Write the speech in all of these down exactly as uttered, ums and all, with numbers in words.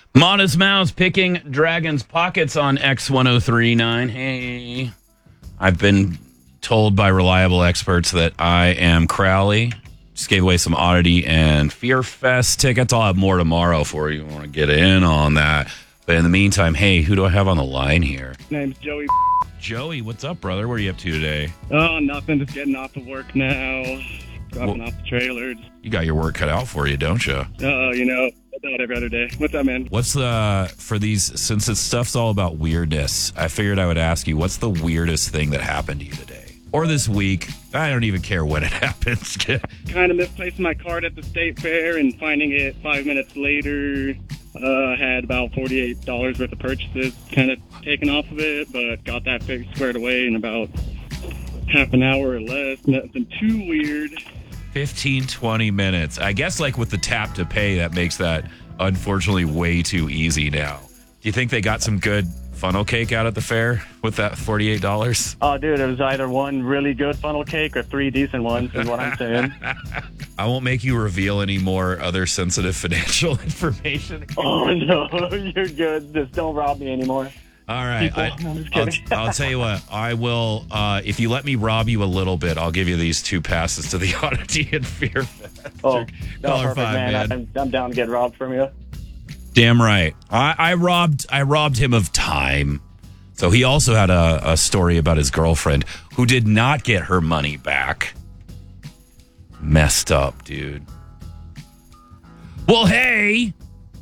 Modest Mouse picking Dragon's Pockets on X ten thirty-nine. Hey, I've been told by reliable experts that I am Crowley. Just gave away some Oddity and Fear Fest tickets. I'll have more tomorrow for you. You want to get in on that. But in the meantime, hey, who do I have on the line here? Name's Joey. Joey, what's up, brother? What are you up to today? Oh, nothing. Just getting off of work now. Dropping Well, off the trailer. You got your work cut out for you, don't you? Oh, you know, about every other day. What's up, man? What's the, for these, since this stuff's all about weirdness, I figured I would ask you, what's the weirdest thing that happened to you today? Or this week? I don't even care when it happens. Kind of misplacing my card at the state fair and finding it five minutes later. Uh, had about forty-eight dollars worth of purchases kind of taken off of it, but got that fixed squared away in about half an hour or less. Nothing too weird. fifteen, twenty minutes. I guess like with the tap to pay, that makes that unfortunately way too easy now. Do you think they got some good funnel cake out at the fair with that forty-eight dollars? Oh, dude, it was either one really good funnel cake or three decent ones, is what I'm saying. I won't make you reveal any more other sensitive financial information. Oh, no, you're good. Just don't rob me anymore. All right. People, I, I'm just I'll, kidding. I'll tell you what. I will, uh, if you let me rob you a little bit, I'll give you these two passes to the Oddity and Fear Fest. Oh, no, Caller perfect, five, man. man. I'm, I'm down to get robbed from you. Damn right. I, I robbed I robbed him of time. So he also had a, a story about his girlfriend who did not get her money back. Messed up, dude. Well, hey,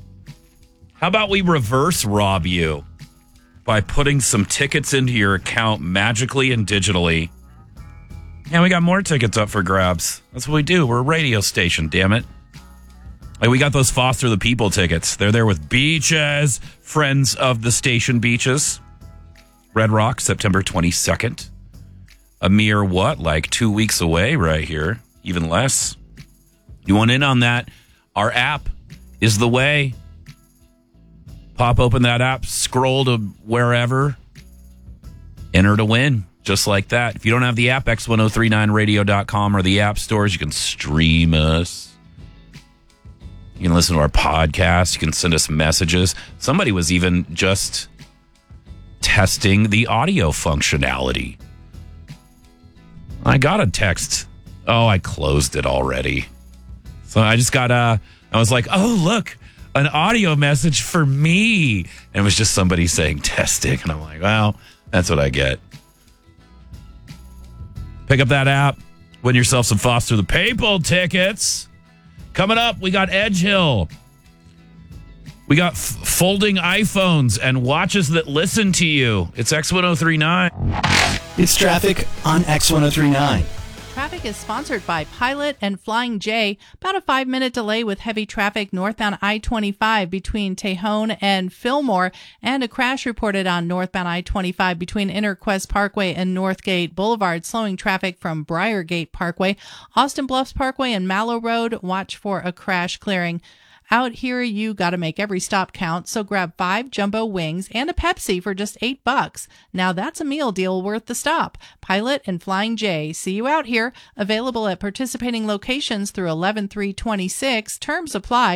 how about we reverse rob you by putting some tickets into your account magically and digitally? Yeah, we got more tickets up for grabs. That's what we do. We're a radio station, damn it. Like, we got those Foster the People tickets. They're there with Beaches, friends of the station Beaches. Red Rock, September twenty-second. A mere, what, like two weeks away right here. Even less. You want in on that? Our app is the way. Pop open that app, scroll to wherever, enter to win. Just like that. If you don't have the app, X ten thirty-nine radio dot com or the app stores, you can stream us. You can listen to our podcast. You can send us messages. Somebody was even just testing the audio functionality. I got a text. Oh, I closed it already. So I just got a, I was like, oh, look, an audio message for me. And it was just somebody saying testing. And I'm like, well, that's what I get. Pick up that app. Win yourself some Foster the People tickets. Coming up, we got Edge Hill. We got f- folding iPhones and watches that listen to you. It's X ten thirty-nine. It's traffic on X ten thirty-nine. Traffic is sponsored by Pilot and Flying J. About a five-minute delay with heavy traffic northbound I twenty-five between Tejon and Fillmore, and a crash reported on northbound I twenty-five between Interquest Parkway and Northgate Boulevard, slowing traffic from Briargate Parkway. Austin Bluffs Parkway and Mallow Road, watch for a crash clearing. Out here, you got to make every stop count, so grab five jumbo wings and a Pepsi for just eight bucks. Now that's a meal deal worth the stop. Pilot and Flying J. See you out here. Available at participating locations through eleven three twenty-six. Terms apply.